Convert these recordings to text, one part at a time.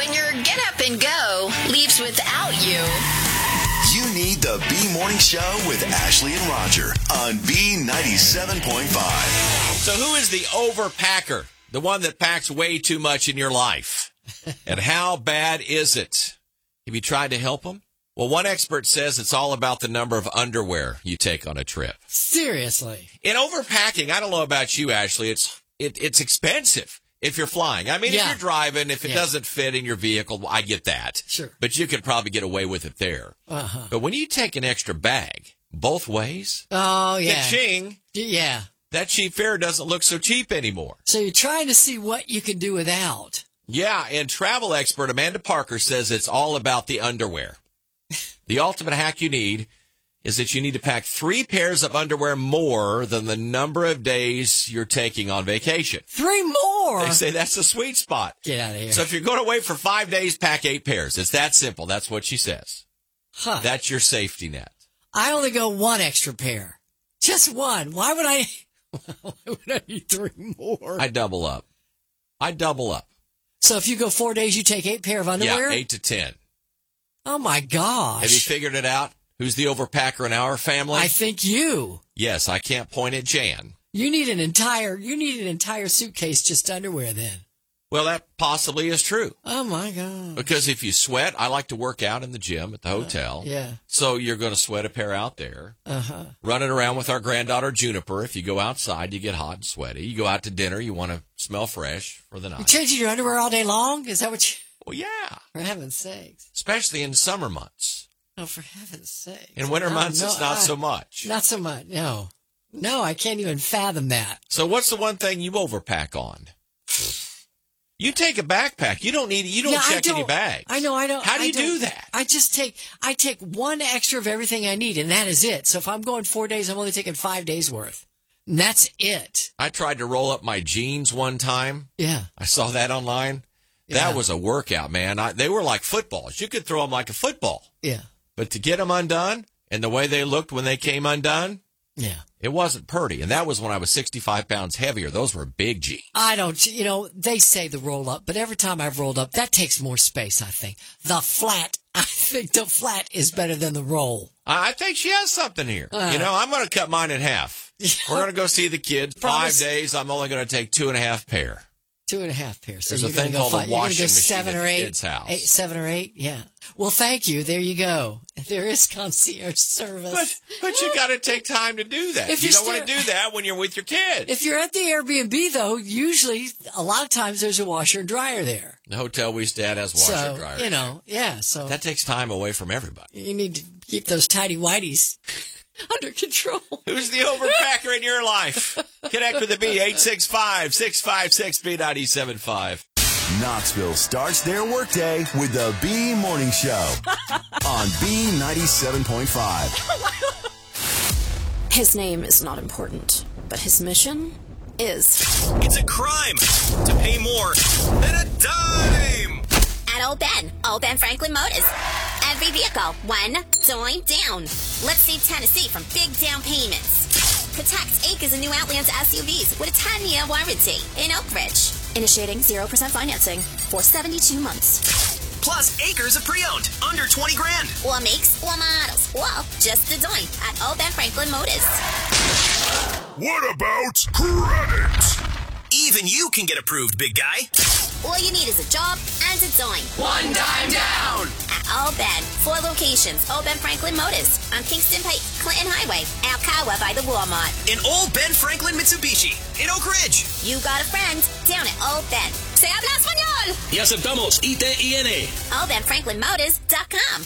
When your get up and go leaves without you. You need the B Morning Show with Ashley and Roger on B97.5. So who is the overpacker? The one that packs way too much in your life? And how bad is it? Have you tried to help them? Well, one expert says it's all about the number of underwear you take on a trip. Seriously. In overpacking, I don't know about you, Ashley, it's expensive if you're flying. I mean, if you're driving, if it doesn't fit in your vehicle, I get that. Sure. But you could probably get away with it there. Uh-huh. But when you take an extra bag, both ways, oh, yeah. ka-ching, yeah. that cheap fare doesn't look so cheap anymore. So you're trying to see what you can do without. Yeah, and travel expert Amanda Parker says it's all about the underwear. The ultimate hack you need is that you need to pack 3 pairs of underwear more than the number of days you're taking on vacation. 3 more? They say that's the sweet spot. Get out of here. So if you're going away for 5 days, pack 8 pairs. It's that simple. That's what she says. Huh. That's your safety net. I only go 1 extra pair. Just 1. Why would I need 3 more? I double up. So if you go 4 days, you take 8 pair of underwear? Yeah, 8 to 10. Oh, my gosh. Have you figured it out? Who's the overpacker in our family? I think you. Yes, I can't point at Jan. You need an entire suitcase just underwear then. Well, that possibly is true. Oh, my God. Because if you sweat, I like to work out in the gym at the hotel. Yeah. So you're going to sweat a pair out there. Uh-huh. Running around with our granddaughter, Juniper. If you go outside, you get hot and sweaty. You go out to dinner, you want to smell fresh for the night. You changing your underwear all day long? Is that what you... Well, yeah. For heaven's sakes. Especially in summer months. Oh, for heaven's sakes. In winter months, it's not so much. Not so much, no. No, I can't even fathom that. So what's the one thing you overpack on? You take a backpack. You don't check any bags. I know, I don't. How do you do that? I take 1 extra of everything I need, and that is it. So if I'm going 4 days, I'm only taking 5 days worth. And that's it. I tried to roll up my jeans one time. Yeah. I saw that online. Yeah. That was a workout, man. They were like footballs. You could throw them like a football. Yeah. But to get them undone, and the way they looked when they came undone, yeah, it wasn't pretty. And that was when I was 65 pounds heavier. Those were big jeans. I don't, they say the roll up, but every time I've rolled up, that takes more space, I think. I think the flat is better than the roll. I think she has something here. I'm going to cut mine in half. We're going to go see the kids. Promise. 5 days, I'm only going to take 2.5 pair. 2.5 pairs. So There's a thing called a washing machine 7 or 8, at kids' house. 7 or 8, yeah. Well, thank you. There you go. There is concierge service. But you got to take time to do that. You don't want to do that when you're with your kids. If you're at the Airbnb, though, usually, a lot of times there's a washer and dryer there. The hotel we stay at has washer and dryer. So. That takes time away from everybody. You need to keep those tighty-whities under control. Who's the overpacker in your life? Connect with the B, 865-656-B975. Knoxville starts their workday with the B Morning Show on B97.5. His name is not important, but his mission is. It's a crime to pay more than a dime. At Old Ben Franklin Motors. Every vehicle, one dime down. Let's save Tennessee from big down payments. Protect acres of new Outlands SUVs with a 10-year warranty in Oak Ridge. Initiating 0% financing for 72 months. Plus acres of pre-owned, under 20 grand. Or makes, or models, or just a dime at Old Ben Franklin Motors. What about credit? Even you can get approved, big guy. All you need is a job and a dime. One dime down. At Old Ben, 4 locations. Old Ben Franklin Motors on Kingston Pike, Clinton Highway, Alcoa by the Walmart. In Old Ben Franklin Mitsubishi in Oak Ridge. You got a friend down at Old Ben. Se habla español. Y aceptamos ITIN. OldBenFranklinMotors.com.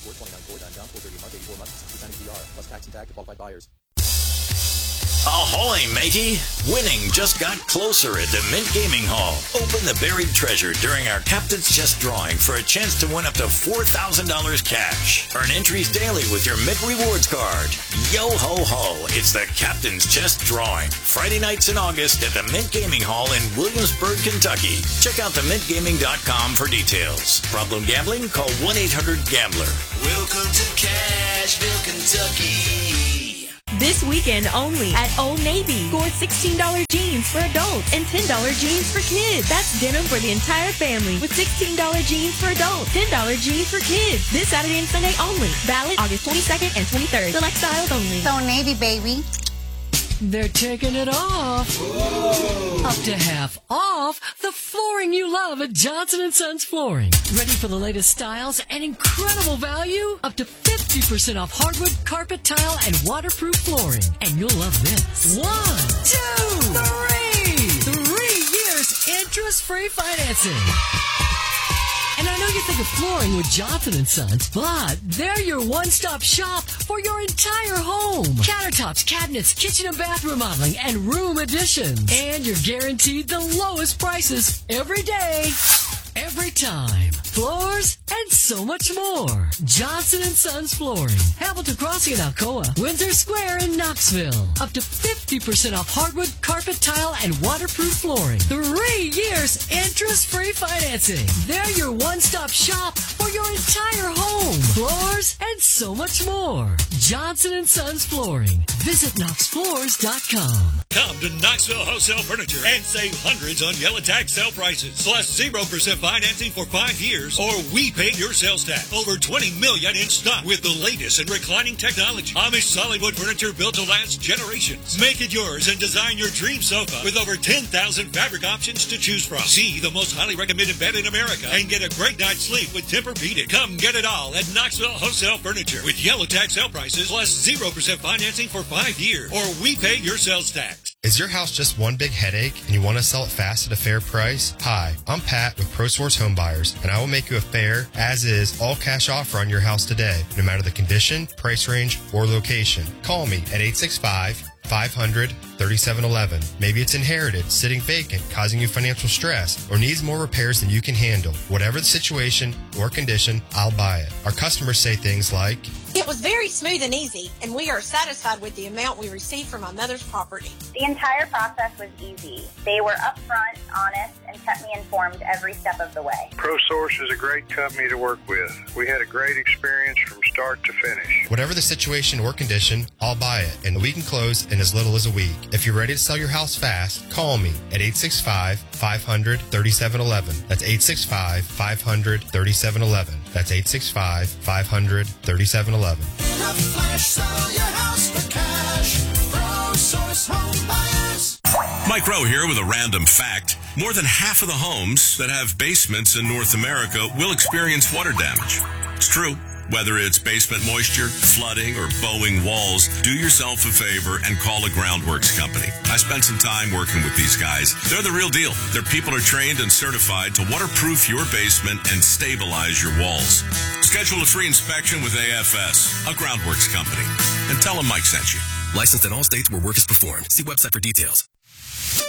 Ahoy, matey! Winning just got closer at the Mint Gaming Hall. Open the buried treasure during our Captain's Chest drawing for a chance to win up to $4,000 cash. Earn entries daily with your Mint Rewards card. Yo ho ho! It's the Captain's Chest drawing. Friday nights in August at the Mint Gaming Hall in Williamsburg, Kentucky. Check out themintgaming.com for details. Problem gambling? Call 1-800-GAMBLER. Welcome to Cashville, Kentucky. This weekend only at Old Navy. Score $16 jeans for adults and $10 jeans for kids. That's denim for the entire family with $16 jeans for adults, $10 jeans for kids. This Saturday and Sunday only. Valid August 22nd and 23rd. Select styles only. Old Navy, baby. They're taking it off. Ooh. Up to half off the flooring you love at Johnson & Sons Flooring. Ready for the latest styles and incredible value? Up to 50% off hardwood, carpet, tile, and waterproof flooring. And you'll love this. 1, 2, 3. 3 years interest-free financing. And I know you think of flooring with Johnson & Sons, but they're your one-stop shop for your entire home. Countertops, cabinets, kitchen and bath remodeling, and room additions. And you're guaranteed the lowest prices every day, every time. Floors and so much more. Johnson & Sons Flooring. Hamilton Crossing in Alcoa. Windsor Square in Knoxville. Up to 50% off hardwood, carpet, tile, and waterproof flooring. 3 years interest-free financing. They're your one-stop shop for your entire home. Floors and so much more. Johnson & Sons Flooring. Visit KnoxFloors.com. Come to Knoxville Wholesale Furniture and save hundreds on yellow tag sale prices. Plus 0% financing for 5 years. Or we pay your sales tax. Over 20 million in stock with the latest in reclining technology. Amish solid wood furniture built to last generations. Make it yours and design your dream sofa with over 10,000 fabric options to choose from. See the most highly recommended bed in America and get a great night's sleep with Tempur-Pedic. Come get it all at Knoxville Wholesale Furniture with yellow tag sale prices plus 0% financing for 5 years. Or we pay your sales tax. Is your house just one big headache and you want to sell it fast at a fair price? Hi, I'm Pat with ProSource Home Buyers, and I will make you a fair, as-is, all-cash offer on your house today, no matter the condition, price range, or location. Call me at 865-500-3711. Maybe it's inherited, sitting vacant, causing you financial stress, or needs more repairs than you can handle. Whatever the situation or condition, I'll buy it. Our customers say things like, "It was very smooth and easy, and we are satisfied with the amount we received from my mother's property." The entire process was easy. They were upfront, honest, and kept me informed every step of the way. ProSource is a great company to work with. We had a great experience from start to finish. Whatever the situation or condition, I'll buy it, and we can close in as little as a week. If you're ready to sell your house fast, call me at 865-500-3711. That's 865-500-3711. That's 865-500-3711. In a flash, sell your house for cash. ProSource Home Buyers. Mike Rowe here with a random fact. More than half of the homes that have basements in North America will experience water damage. It's true. Whether it's basement moisture, flooding, or bowing walls, do yourself a favor and call a Groundworks company. I spent some time working with these guys. They're the real deal. Their people are trained and certified to waterproof your basement and stabilize your walls. Schedule a free inspection with AFS, a Groundworks company, and tell them Mike sent you. Licensed in all states where work is performed. See website for details.